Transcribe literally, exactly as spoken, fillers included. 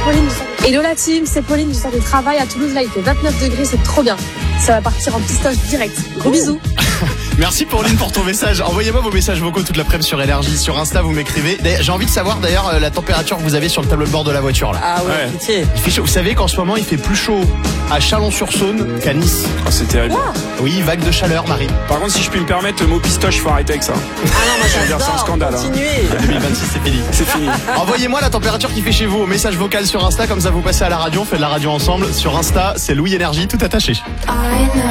Pauline. Hello la team, c'est Pauline, je sors du travail à Toulouse, là il fait vingt-neuf degrés, c'est trop bien. Ça va partir en pistoche direct. Gros bisous. Merci Pauline pour ton message. Envoyez-moi vos messages vocaux toute l'après-midi sur Énergie. Sur Insta, vous m'écrivez. D'ailleurs, j'ai envie de savoir d'ailleurs la température que vous avez sur le tableau de bord de la voiture là. Ah ouais, Ouais. pitié. Il fait chaud. Vous savez qu'en ce moment, il fait plus chaud à Chalon-sur-Saône qu'à Nice. Oh, c'est terrible. Oui, vague de chaleur, Marie. Par contre, si je puis me permettre, le mot pistoche, faut arrêter avec ça. Ah non, moi Je veux dire, c'est un j'adore. scandale, hein. Continuez. deux mille vingt-six, c'est fini. C'est fini. Envoyez-moi la température qui fait chez vous au message vocal sur Insta, comme ça vous passez à la radio, on fait de la radio ensemble. Sur Insta, c'est Louis Énergie, tout attaché.